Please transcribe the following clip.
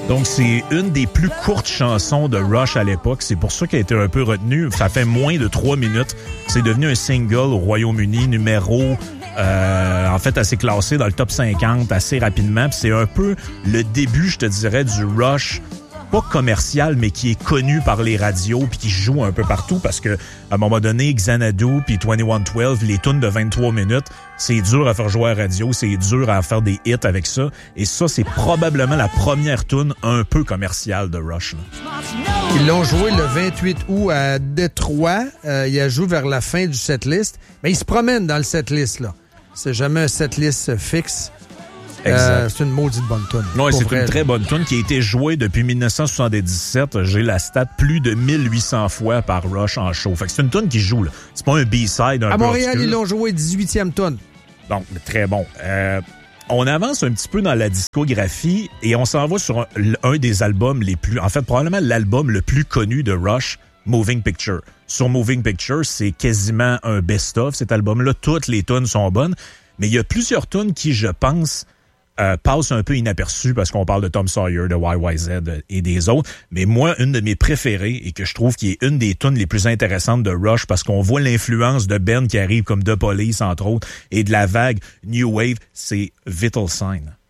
Donc, c'est une des plus courtes chansons de Rush à l'époque. C'est pour ça qu'elle a été un peu retenue. Ça fait moins de 3 minutes. C'est devenu un single au Royaume-Uni, numéro... en fait, assez classé dans le top 50 assez rapidement. Puis c'est un peu le début, je te dirais, du Rush, pas commercial, mais qui est connu par les radios puis qui joue un peu partout parce que à un moment donné, Xanadu puis 2112, les tunes de 23 minutes, c'est dur à faire jouer à la radio, c'est dur à faire des hits avec ça. Et ça, c'est probablement la première tune un peu commerciale de Rush. Là. Ils l'ont joué le 28 août à Détroit. Il a joué vers la fin du setlist. Mais il se promène dans le setlist, là. C'est jamais un setlist fixe. C'est une maudite bonne tune. Oui, c'est une très bonne tune qui a été jouée depuis 1977. J'ai la stat plus de 1800 fois par Rush en show. Fait que c'est une tune qui joue, là. C'est pas un B-side un peu à Montréal, obscur. Ils l'ont joué 18e tune. Donc, très bon. On avance un petit peu dans la discographie et on s'en va sur un des albums les plus... En fait, probablement l'album le plus connu de Rush, Moving Picture. Sur Moving Picture, c'est quasiment un best-of, cet album-là. Toutes les tunes sont bonnes, mais il y a plusieurs tunes qui, je pense, passent un peu inaperçues parce qu'on parle de Tom Sawyer, de YYZ et des autres. Mais moi, une de mes préférées et que je trouve qui est une des tunes les plus intéressantes de Rush parce qu'on voit l'influence de Ben qui arrive comme The Police, entre autres, et de la vague New Wave, c'est Vital Sign.